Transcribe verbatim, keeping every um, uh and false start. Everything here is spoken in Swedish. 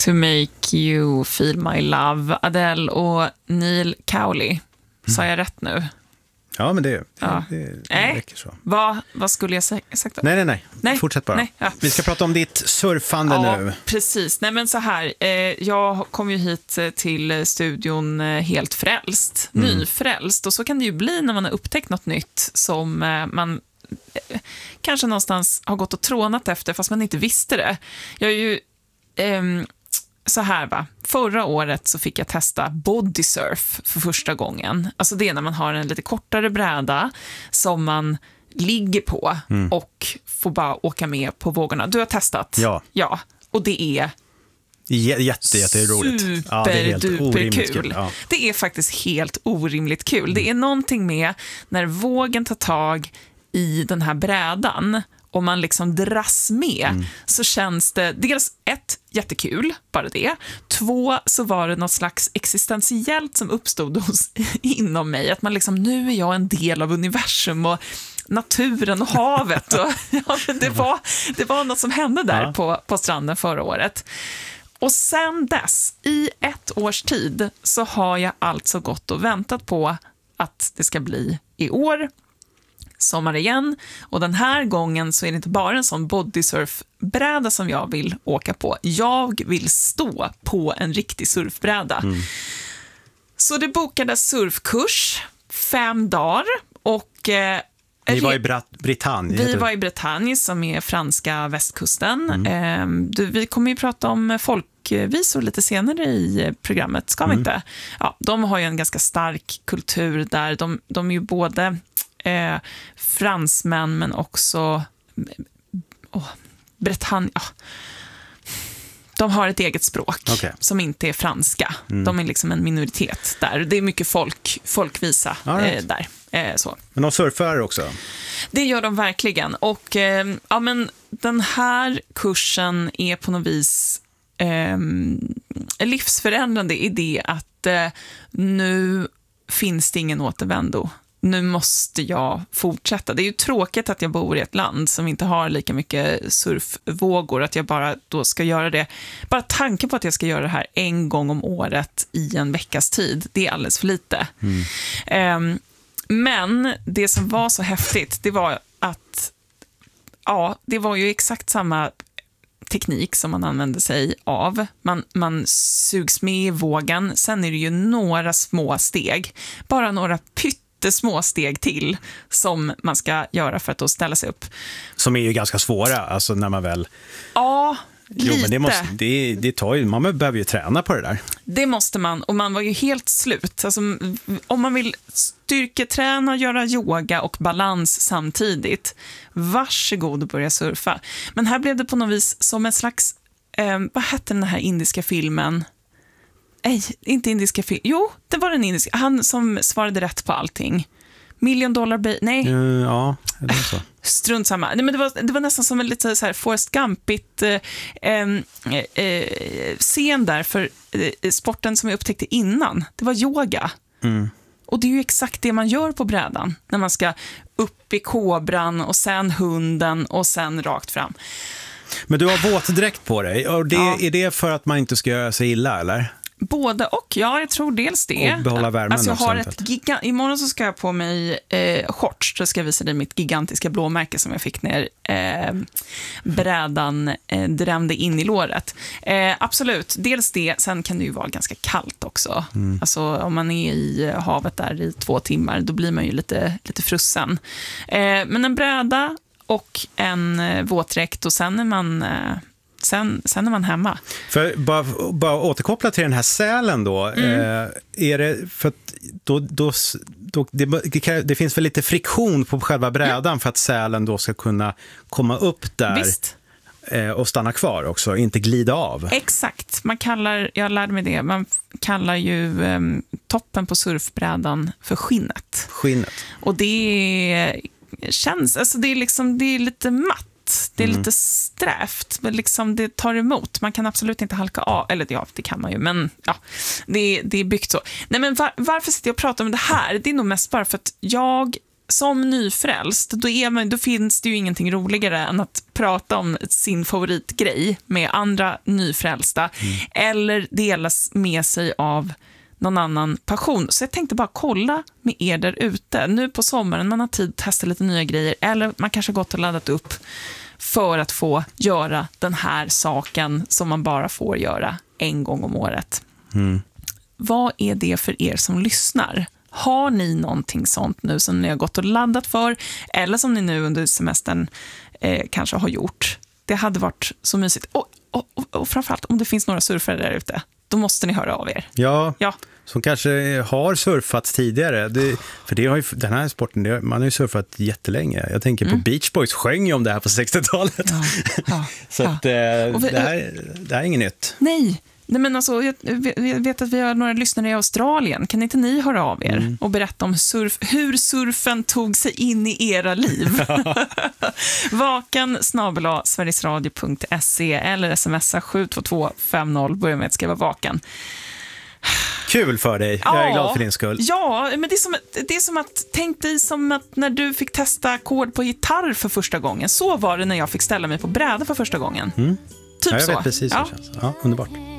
To Make You Feel My Love, Adele och Neil Cowley. Mm. Sa jag rätt nu? Ja, men det, ja. det, det Nej. räcker så. Vad, vad skulle jag säga sagt då? Nej, nej, nej. nej. Fortsätt bara. Nej, ja. Vi ska prata om ditt surfande ja, nu. Precis. Nej, men så här. Eh, jag kom ju hit till studion helt frälst. Mm. Nyfrälst. Och så kan det ju bli när man har upptäckt något nytt som eh, man eh, kanske någonstans har gått och trånat efter fast man inte visste det. Jag är ju... Ehm, Så här va, förra året så fick jag testa bodysurf för första gången. Alltså det är när man har en lite kortare bräda som man ligger på mm. och får bara åka med på vågorna. Du har testat? Ja. Ja, och det är J- jätte, jätteroligt. Super, ja, det är helt duper kul. kul. Ja. Det är faktiskt helt orimligt kul. Mm. Det är någonting med när vågen tar tag i den här brädan och man liksom dras med mm. så känns det dels ett, jättekul, bara det. Två, så var det något slags existentiellt som uppstod hos, inom mig. Att man liksom, nu är jag en del av universum och naturen och havet. Och, ja, det, var, det var något som hände där ja. på, på stranden förra året. Och sen dess, i ett års tid, så har jag alltså gått och väntat på att det ska bli i år sommar igen, och den här gången så är det inte bara en sån bodysurfbräda som jag vill åka på. Jag vill stå på en riktig surfbräda. Mm. Så det bokades surfkurs fem dagar och eh, Ni var i Brat- Bretagne. Vi var i Bretagne som är franska västkusten. Mm. Eh, du, vi kommer ju prata om folkvisor lite senare i programmet, ska vi mm. inte? Ja, de har ju en ganska stark kultur där. De, de är ju både Eh, fransmän men också oh, Bretagne. Oh. De har ett eget språk okay. som inte är franska. Mm. De är liksom en minoritet där. Det är mycket folk, folkvisa right. eh, där. Eh, så. Men de surfar också? Det gör de verkligen. Och eh, ja, men den här kursen är på något vis eh, livsförändrande i det att eh, nu finns det ingen återvändo. Nu måste jag fortsätta. Det är ju tråkigt att jag bor i ett land som inte har lika mycket surfvågor, att jag bara då ska göra det. Bara tanken på att jag ska göra det här en gång om året i en veckas tid, det är alldeles för lite. Mm. Um, men det som var så häftigt, det var att ja, det var ju exakt samma teknik som man använder sig av. Man, man sugs med i vågen. Sen är det ju några små steg. Bara några pytt små steg till som man ska göra för att då ställa sig upp. Som är ju ganska svåra, alltså när man väl... Ja, lite. Jo, men det, måste, det, det tar ju, man behöver ju träna på det där. Det måste man, och man var ju helt slut. Alltså, om man vill styrketräna, göra yoga och balans samtidigt, varsågod och börja surfa. Men här blev det på något vis som en slags, eh, vad hette den här indiska filmen? Nej, inte indiska film. Jo, det var den indiska. Han som svarade rätt på allting. Million dollar baby. Nej. Uh, ja, det är så. Strunt samma. Nej, men det var, det var nästan som en lite så här Forrest Gumpigt eh, eh, eh, scen där för eh, sporten som jag upptäckte innan. Det var yoga. Mm. Och det är ju exakt det man gör på brädan. När man ska upp i kobran och sen hunden och sen rakt fram. Men du har våtdräkt på dig. Och det, ja. Är det för att man inte ska göra sig illa, eller? Både och, ja, jag tror dels det. Och behålla värmen. Alltså jag har ett giga- Imorgon så ska jag på mig eh, shorts. Då ska jag visa dig mitt gigantiska blåmärke som jag fick när eh, brädan eh, drämde in i låret. Eh, absolut, dels det. Sen kan det ju vara ganska kallt också. Mm. Alltså om man är i havet där i två timmar, då blir man ju lite, lite frusen. Eh, men en bräda och en eh, våtdräkt och sen är man... Eh, Sen, sen är man hemma. För bara, bara återkoppla till den här sälen då. Mm. Eh, är det för att då, då, då, det, det finns väl lite friktion på själva brädan mm. för att sälen då ska kunna komma upp där. Visst. Eh, och stanna kvar också, inte glida av. Exakt. Man kallar, jag lärde mig det, man kallar ju eh, toppen på surfbrädan för skinnet. Skinnet. Och det känns, alltså det är liksom, det är lite matt. Det är mm. lite strävt, men liksom det tar emot. Man kan absolut inte halka av. Eller ja, det kan man ju, men ja, det, det är byggt så. Nej, men var, varför sitter jag och pratar om det här? Det är nog mest bara för att jag som nyfrälst, då, är man, då finns det ju ingenting roligare än att prata om sin favoritgrej med andra nyfrälsta mm. eller delas med sig av någon annan passion. Så jag tänkte bara kolla med er där ute. Nu på sommaren, man har tid att testa lite nya grejer, eller man kanske gått och laddat upp för att få göra den här saken som man bara får göra en gång om året. Mm. Vad är det för er som lyssnar? Har ni någonting sånt nu som ni har gått och laddat för, eller som ni nu under semestern eh, kanske har gjort? Det hade varit så mysigt. Och, och, och, och framförallt, om det finns några surfare där ute, då måste ni höra av er. Ja, ja. Som kanske har surfat tidigare. Det, för det har ju, den här sporten, det, man har ju surfat jättelänge. Jag tänker mm. på Beach Boys sjöng ju om det här på sextiotalet. Ja, ja, så ja. Att, eh, vi, det, här, det här är inget nytt. Nej, Nej, men alltså, jag vet att vi har några lyssnare i Australien. Kan inte ni höra av er mm. och berätta om surf, hur surfen tog sig in i era liv? Vakan snabel-a sverigesradio punkt se eller smsa sju två två fem noll. Börja med att skriva Vakan. Kul för dig. Jag är ja, glad för din skull. Ja, men det är, som, det är som att, tänk dig som att när du fick testa ackord på gitarr för första gången. Så var det när jag fick ställa mig på bräda för första gången. Mm. Typ ja, jag så. vet precis hur ja. det känns. Ja, underbart.